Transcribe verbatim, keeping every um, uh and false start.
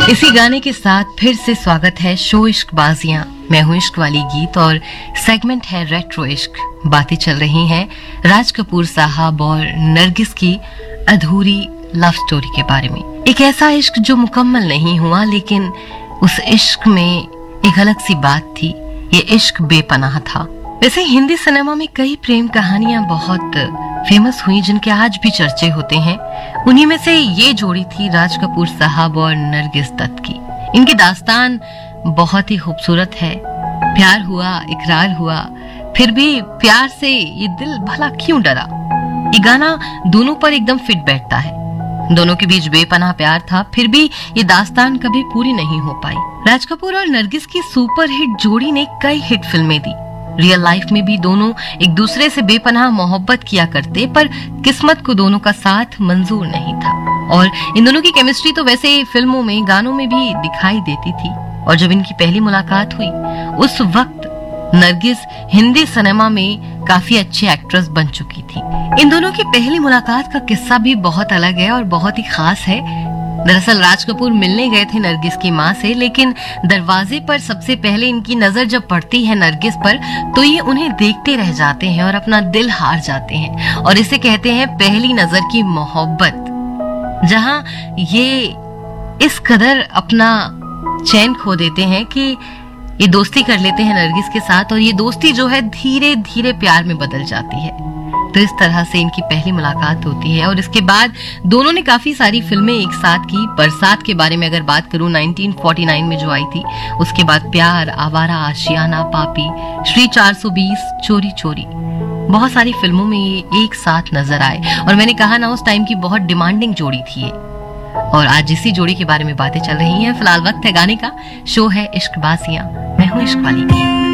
इसी गाने के साथ फिर से स्वागत है शो इश्क बाजियां। मैं हूं इश्क वाली गीत और सेगमेंट है रेट्रो इश्क। बातें चल रही हैं राज कपूर साहब और नरगिस की अधूरी लव स्टोरी के बारे में। एक ऐसा इश्क जो मुकम्मल नहीं हुआ, लेकिन उस इश्क में एक अलग सी बात थी। ये इश्क बेपनाह था। वैसे हिंदी सिनेमा में कई प्रेम कहानियां बहुत फेमस हुई जिनके आज भी चर्चे होते हैं। उन्हीं में से ये जोड़ी थी राज कपूर साहब और नरगिस दत्त की। इनकी दास्तान बहुत ही खूबसूरत है। प्यार हुआ, इकरार हुआ, फिर भी प्यार से ये दिल भला क्यों डरा। ये गाना दोनों पर एकदम फिट बैठता है। दोनों के बीच बेपनाह प्यार था, फिर भी ये दास्तान कभी पूरी नहीं हो पाई। राज कपूर और नरगिस की सुपरहिट जोड़ी ने कई हिट फिल्में दी। रियल लाइफ में भी दोनों एक दूसरे से बेपनाह मोहब्बत किया करते, पर किस्मत को दोनों का साथ मंजूर नहीं था। और इन दोनों की केमिस्ट्री तो वैसे फिल्मों में, गानों में भी दिखाई देती थी। और जब इनकी पहली मुलाकात हुई उस वक्त नरगिस हिंदी सिनेमा में काफी अच्छी एक्ट्रेस बन चुकी थी। इन दोनों की पहली मुलाकात का किस्सा भी बहुत अलग है और बहुत ही खास है। दरअसल राज कपूर मिलने गए थे नरगिस की माँ से, लेकिन दरवाजे पर सबसे पहले इनकी नजर जब पड़ती है नरगिस पर तो ये उन्हें देखते रह जाते हैं और अपना दिल हार जाते हैं। और इसे कहते हैं पहली नजर की मोहब्बत, जहां ये इस कदर अपना चैन खो देते हैं कि ये दोस्ती कर लेते हैं नरगिस के साथ, और ये दोस्ती जो है धीरे धीरे प्यार में बदल जाती है। तो इस तरह से इनकी पहली मुलाकात होती है। और इसके बाद दोनों ने काफी सारी फिल्में एक साथ की। बरसात के बारे में अगर बात करूं, नाइनटीन फोर्टी नाइन में जो आई थी, उसके बाद प्यार, आवारा, आशियाना, पापी, श्री चार सौ बीस, चोरी चोरी, बहुत सारी फिल्मों में ये एक साथ नजर आए। और मैंने कहा ना, उस टाइम की बहुत डिमांडिंग जोड़ी थी ये। और आज इसी जोड़ी के बारे में बातें चल रही हैं। फिलहाल वक्त है गाने का। शो है इश्क बाजियां। मैं हूं इश्क वाली।